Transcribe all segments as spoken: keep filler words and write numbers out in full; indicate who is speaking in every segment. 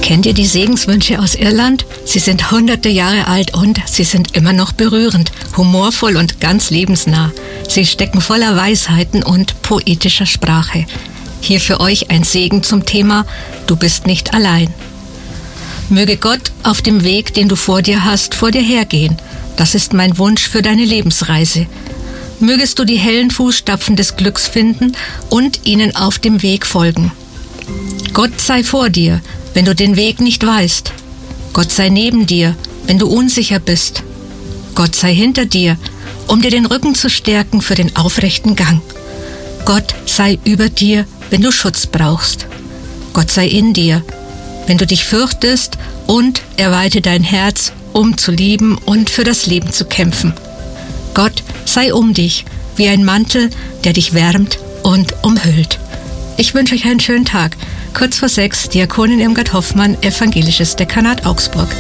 Speaker 1: Kennt ihr die Segenswünsche aus Irland? Sie sind hunderte Jahre alt und sie sind immer noch berührend, humorvoll und ganz lebensnah. Sie stecken voller Weisheiten und poetischer Sprache. Hier für euch ein Segen zum Thema Du bist nicht allein. Möge Gott auf dem Weg, den du vor dir hast, vor dir hergehen. Das ist mein Wunsch für deine Lebensreise. Mögest du die hellen Fußstapfen des Glücks finden und ihnen auf dem Weg folgen. Gott sei vor dir, wenn du den Weg nicht weißt. Gott sei neben dir, wenn du unsicher bist. Gott sei hinter dir, um dir den Rücken zu stärken für den aufrechten Gang. Gott sei über dir, wenn du Schutz brauchst. Gott sei in dir, wenn du dich fürchtest, und er weite dein Herz, um zu lieben und für das Leben zu kämpfen. Gott sei um dich, wie ein Mantel, der dich wärmt und umhüllt. Ich wünsche euch einen schönen Tag. Kurz vor sechs, Diakonin Irmgard Hoffmann, Evangelisches Dekanat Augsburg.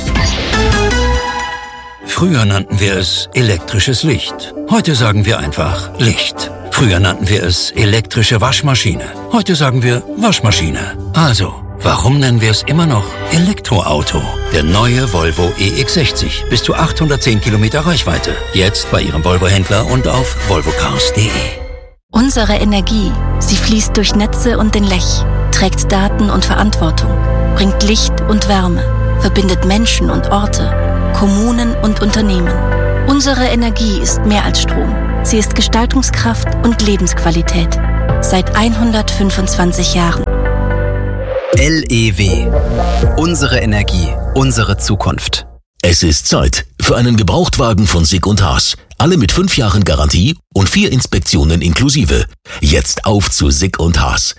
Speaker 2: Früher nannten wir es elektrisches Licht. Heute sagen wir einfach Licht. Früher nannten wir es elektrische Waschmaschine. Heute sagen wir Waschmaschine. Also, warum nennen wir es immer noch Elektroauto? Der neue Volvo E X sechzig. Bis zu achthundertzehn Kilometer Reichweite. Jetzt bei Ihrem Volvo-Händler und auf volvo cars punkt de.
Speaker 3: Unsere Energie, sie fließt durch Netze und den Lech, trägt Daten und Verantwortung, bringt Licht und Wärme, verbindet Menschen und Orte, Kommunen und Unternehmen. Unsere Energie ist mehr als Strom. Sie ist Gestaltungskraft und Lebensqualität. Seit hundertfünfundzwanzig Jahren.
Speaker 4: L E W. Unsere Energie, unsere Zukunft.
Speaker 5: Es ist Zeit für einen Gebrauchtwagen von Sick und Haas. Alle mit fünf Jahren Garantie und vier Inspektionen inklusive. Jetzt auf zu Sick und Haas.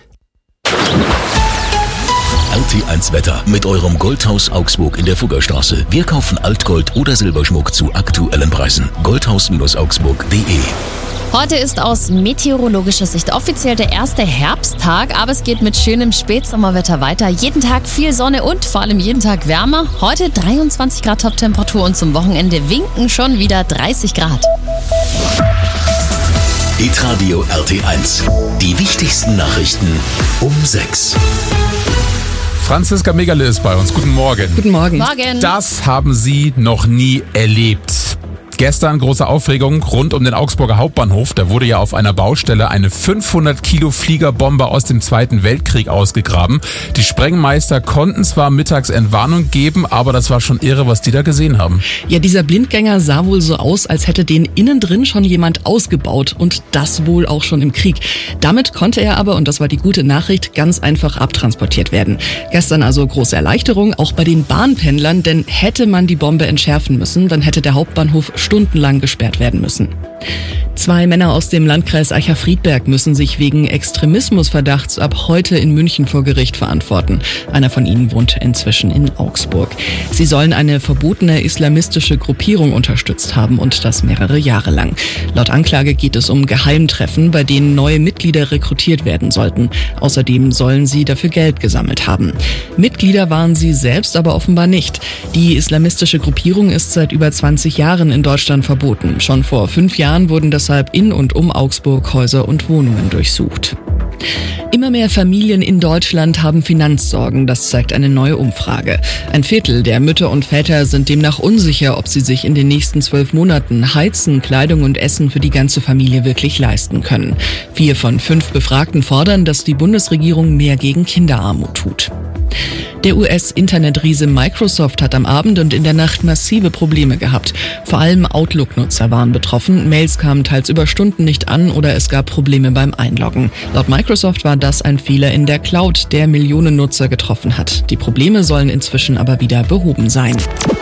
Speaker 5: R T eins Wetter mit eurem Goldhaus Augsburg in der Fuggerstraße. Wir kaufen Altgold oder Silberschmuck zu aktuellen Preisen. goldhaus augsburg punkt de.
Speaker 6: Heute ist aus meteorologischer Sicht offiziell der erste Herbsttag, aber es geht mit schönem Spätsommerwetter weiter. Jeden Tag viel Sonne und vor allem jeden Tag wärmer. Heute dreiundzwanzig Grad Toptemperatur und zum Wochenende winken schon wieder dreißig Grad.
Speaker 5: Hitradio R T eins. Die wichtigsten Nachrichten um sechs.
Speaker 7: Franziska Megale ist bei uns. Guten Morgen.
Speaker 8: Guten Morgen.
Speaker 6: Morgen.
Speaker 7: Das haben Sie noch nie erlebt. Gestern große Aufregung rund um den Augsburger Hauptbahnhof. Da wurde ja auf einer Baustelle eine fünfhundert Kilo Fliegerbombe aus dem Zweiten Weltkrieg ausgegraben. Die Sprengmeister konnten zwar mittags Entwarnung geben, aber das war schon irre, was die da gesehen haben.
Speaker 8: Ja, dieser Blindgänger sah wohl so aus, als hätte den innen drin schon jemand ausgebaut und das wohl auch schon im Krieg. Damit konnte er aber, und das war die gute Nachricht, ganz einfach abtransportiert werden. Gestern also große Erleichterung, auch bei den Bahnpendlern, denn hätte man die Bombe entschärfen müssen, dann hätte der Hauptbahnhof stundenlang gesperrt werden müssen. Zwei Männer aus dem Landkreis Eicher-Friedberg müssen sich wegen Extremismusverdachts ab heute in München vor Gericht verantworten. Einer von ihnen wohnt inzwischen in Augsburg. Sie sollen eine verbotene islamistische Gruppierung unterstützt haben und das mehrere Jahre lang. Laut Anklage geht es um Geheimtreffen, bei denen neue Mitglieder rekrutiert werden sollten. Außerdem sollen sie dafür Geld gesammelt haben. Mitglieder waren sie selbst aber offenbar nicht. Die islamistische Gruppierung ist seit über zwanzig Jahren in Deutschland verboten. Schon vor fünf Jahren wurden deshalb in und um Augsburg Häuser und Wohnungen durchsucht. Immer mehr Familien in Deutschland haben Finanzsorgen, das zeigt eine neue Umfrage. Ein Viertel der Mütter und Väter sind demnach unsicher, ob sie sich in den nächsten zwölf Monaten Heizen, Kleidung und Essen für die ganze Familie wirklich leisten können. Vier von fünf Befragten fordern, dass die Bundesregierung mehr gegen Kinderarmut tut. Der U S-Internetriese Microsoft hat am Abend und in der Nacht massive Probleme gehabt. Vor allem Outlook-Nutzer waren betroffen. Mails kamen teils über Stunden nicht an oder es gab Probleme beim Einloggen. Laut Microsoft war das ein Fehler in der Cloud, der Millionen Nutzer getroffen hat. Die Probleme sollen inzwischen aber wieder behoben sein.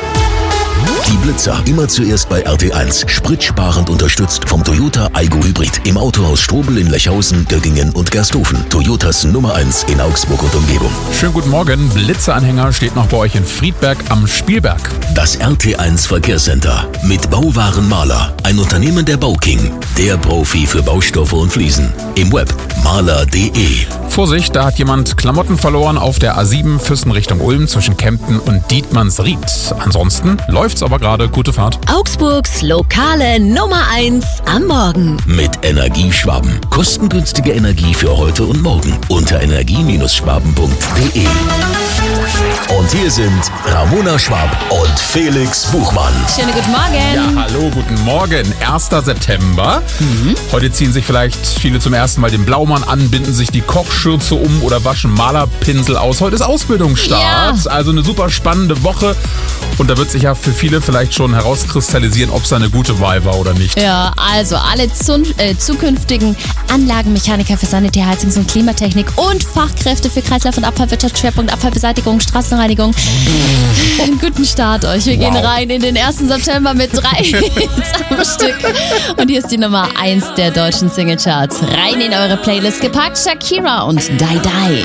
Speaker 5: Die Blitzer, immer zuerst bei R T eins. Spritsparend unterstützt vom Toyota Aygo Hybrid. Im Autohaus Strobel in Lechhausen, Göggingen und Gersthofen. Toyotas Nummer eins in Augsburg und Umgebung.
Speaker 7: Schönen guten Morgen. Blitzeranhänger steht noch bei euch in Friedberg am Spielberg.
Speaker 5: Das R T eins Verkehrscenter mit Bauwaren Maler. Ein Unternehmen der Bauking. Der Profi für Baustoffe und Fliesen. Im Web maler punkt de.
Speaker 7: Vorsicht, da hat jemand Klamotten verloren auf der A sieben Füssen Richtung Ulm zwischen Kempten und Dietmannsried. Ansonsten läuft's aber aber gerade. Gute Fahrt.
Speaker 9: Augsburgs lokale Nummer eins am Morgen.
Speaker 5: Mit Energieschwaben. Kostengünstige Energie für heute und morgen. Unter energie schwaben punkt de. Und hier sind Ramona Schwab und Felix Buchmann.
Speaker 6: Schönen guten Morgen.
Speaker 7: Ja, hallo, guten Morgen. erster September. Mhm. Heute ziehen sich vielleicht viele zum ersten Mal den Blaumann an, binden sich die Kochschürze um oder waschen Malerpinsel aus. Heute ist Ausbildungsstart. Ja. Also eine super spannende Woche. Und da wird sich ja für viele vielleicht schon herauskristallisieren, ob es eine gute Wahl war oder nicht.
Speaker 6: Ja, also alle zu, äh, zukünftigen Anlagenmechaniker für Sanitär, Heizungs- und Klimatechnik und Fachkräfte für Kreislauf- und Abfallwirtschaft, Schwerpunkt Abfallbeseitigung, Straßenreinigung. Einen guten Start euch. Wir wow. gehen rein in den ersten September mit drei Hits am Stück. Und hier ist die Nummer eins der deutschen Singlecharts. Rein in eure Playlist gepackt, Shakira und Die Die.